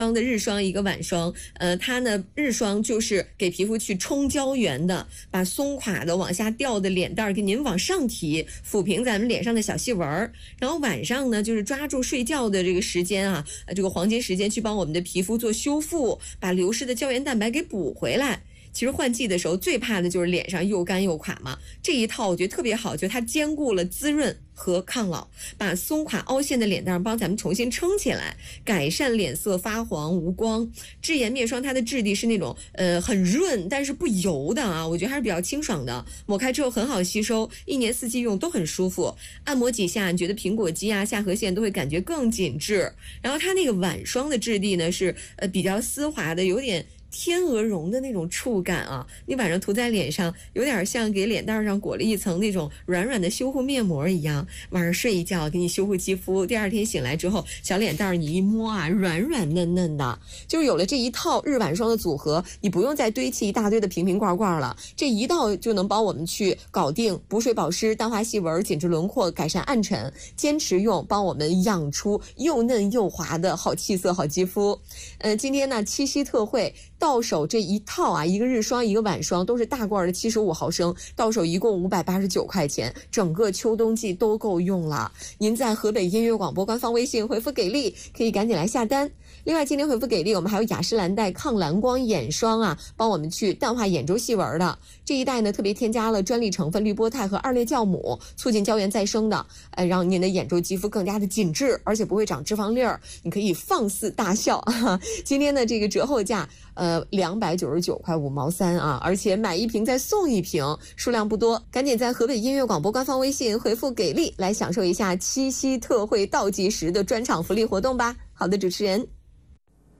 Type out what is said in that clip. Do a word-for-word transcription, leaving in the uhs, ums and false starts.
的日霜一个晚霜，呃，它呢日霜就是给皮肤去冲胶原的，把松垮的往下掉的脸蛋儿给您往上提，抚平咱们脸上的小细纹儿。然后晚上呢，就是抓住睡觉的这个时间啊，这个黄金时间去帮我们的皮肤做修复，把流失的胶原蛋白给补回来。其实换季的时候最怕的就是脸上又干又垮嘛，这一套我觉得特别好，就它兼顾了滋润和抗老，把松垮凹陷的脸蛋帮咱们重新撑起来，改善脸色发黄无光。智颜面霜它的质地是那种呃很润但是不油的啊，我觉得还是比较清爽的，抹开之后很好吸收，一年四季用都很舒服。按摩几下，你觉得苹果肌啊下颌线都会感觉更紧致。然后它那个晚霜的质地呢是呃比较丝滑的，有点天鹅绒的那种触感啊，你晚上涂在脸上，有点像给脸蛋上裹了一层那种软软的修护面膜一样。晚上睡一觉给你修护肌肤，第二天醒来之后，小脸蛋你一摸啊，软软嫩嫩的。就是有了这一套日晚霜的组合，你不用再堆砌一大堆的瓶瓶罐罐了，这一道就能帮我们去搞定补水保湿、淡化细纹、紧致轮廓、改善暗沉。坚持用，帮我们养出又嫩又滑的好气色、好肌肤。呃，今天呢七夕特惠。到手这一套啊，一个日霜一个晚霜都是大罐的七十五毫升，到手一共五百八十九块钱，整个秋冬季都够用了。您在河北音乐广播官方微信回复给力，可以赶紧来下单。另外今天回复给力，我们还有雅诗兰黛抗蓝光眼霜啊，帮我们去淡化眼周细纹的。这一代呢特别添加了专利成分氯波肽和二裂酵母，促进胶原再生的，呃，让您的眼周肌肤更加的紧致，而且不会长脂肪粒儿，你可以放肆大笑。今天的这个折后价呃，两百九十九块五毛三啊，而且买一瓶再送一瓶，数量不多，赶紧在河北音乐广播官方微信回复给力，来享受一下七夕特惠倒计时的专场福利活动吧。好的，主持人。